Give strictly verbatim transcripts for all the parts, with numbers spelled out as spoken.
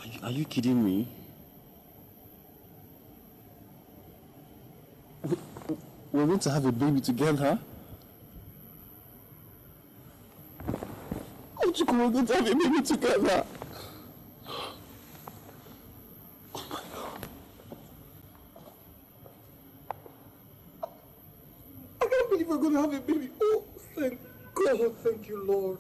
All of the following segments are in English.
Are you, are you kidding me? We, we're going to have a baby together? Ojukwu, we're going to have a baby together. Oh my God. I can't believe we're going to have a baby. Oh, thank God. Thank you, Lord.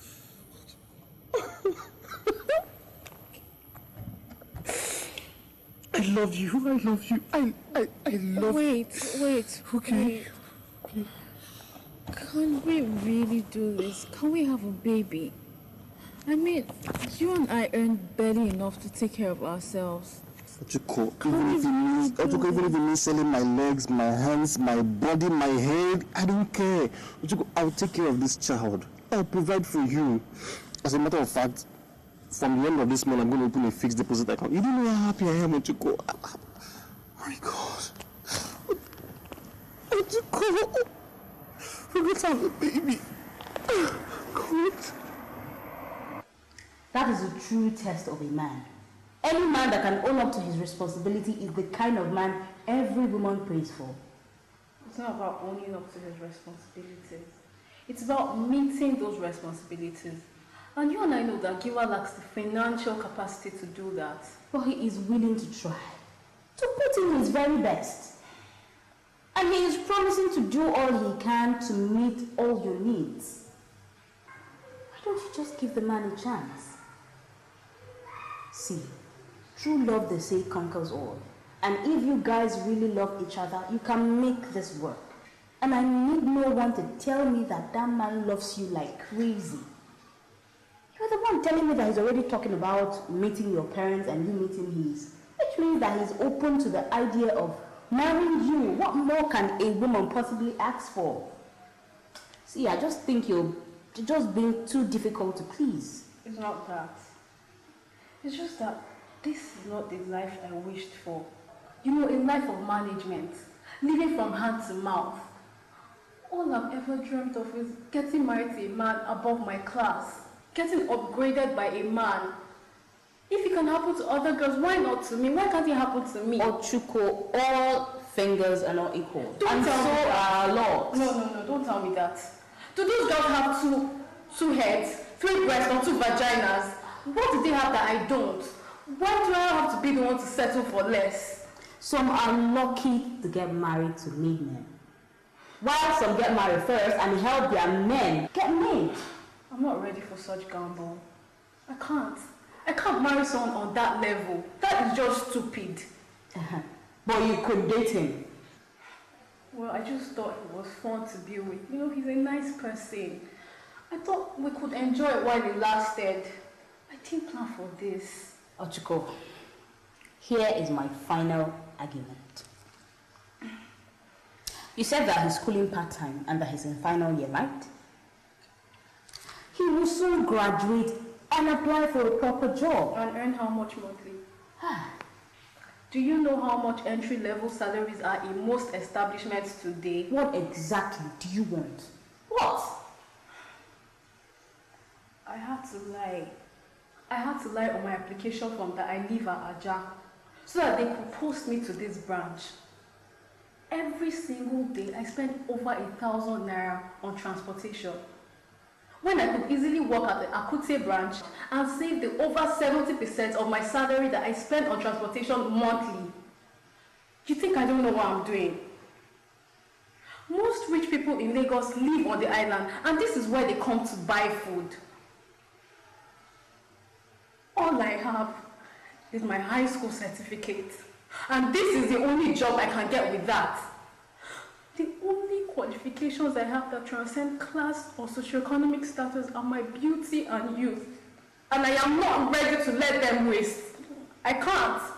I love you. I love you. I, I, I love you. Wait, wait. Okay. Wait. Okay. Can we really do this? Can we have a baby? I mean, you and I earn barely enough to take care of ourselves. Ojukwu, even if it means, Ojukwu, even if it means selling my legs, my hands, my body, my head, I don't care. Ojukwu, I'll take care of this child. I'll provide for you. As a matter of fact, from the end of this month, I'm going to open a fixed deposit account. You don't know how happy I am, Ojukwu. Oh my God. Ojukwu, we're going to have a baby. God. That is a true test of a man. Any man that can own up to his responsibility is the kind of man every woman prays for. It's not about owning up to his responsibilities. It's about meeting those responsibilities. And you and I know that Giwa lacks the financial capacity to do that. But he is willing to try, to put in his very best. And he is promising to do all he can to meet all your needs. Why don't you just give the man a chance? See, true love, they say, conquers all. And if you guys really love each other, you can make this work. And I need no one to tell me that that man loves you like crazy. You're the one telling me that he's already talking about meeting your parents and you meeting his. Which means that he's open to the idea of marrying you. What more can a woman possibly ask for? See, I just think you're just being too difficult to please. It's not that. It's just that this is not the life I wished for. You know, a life of management, living from hand to mouth. All I've ever dreamt of is getting married to a man above my class, getting upgraded by a man. If it can happen to other girls, why not to me? Why can't it happen to me? Ojukwu, all fingers are not equal. Don't and tell so me that. are laws. No, no, no, don't tell me that. Do those girls have two, two heads, three breasts, or two vaginas? What do they have that I don't? Why do I have to be the one to settle for less? Some are lucky to get married to made men, while some get married first and help their men get made. I'm not ready for such gamble. I can't. I can't marry someone on that level. That is just stupid. Uh-huh. But you could date him. Well, I just thought it was fun to be with. You know, he's a nice person. I thought we could enjoy it while it lasted. I didn't plan for this. Ojukwu, here is my final argument. You said that he's schooling part-time and that he's in final year, right? He will soon graduate and apply for a proper job. And earn how much monthly? Do you know how much entry-level salaries are in most establishments today? What exactly do you want? What? I had to lie. I had to lie on my application form that I live at Aja, so that they could post me to this branch. Every single day, I spend over a thousand naira on transportation, when I could easily work at the Akute branch and save the over seventy percent of my salary that I spend on transportation monthly. Do you think I don't know what I'm doing? Most rich people in Lagos live on the island, and this is where they come to buy food. All I have is my high school certificate, and this is the only job I can get with that. The only qualifications I have that transcend class or socioeconomic status are my beauty and youth, and I am not ready to let them waste. I can't.